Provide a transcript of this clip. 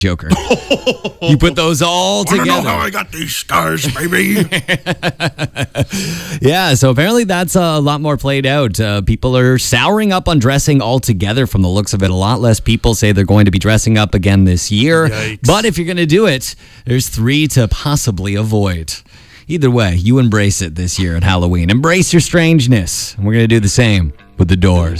Joker. You put those all Wanna together. know how I got these scars, baby? Yeah, so apparently that's a lot more played out. People are souring up on dressing altogether from the looks of it. A lot less people say they're going to be dressing up again this year. Yikes. But if you're going to do it, there's 3 to possibly avoid. Either way, you embrace it this year at Halloween. Embrace your strangeness. And we're going to do the same with The Doors.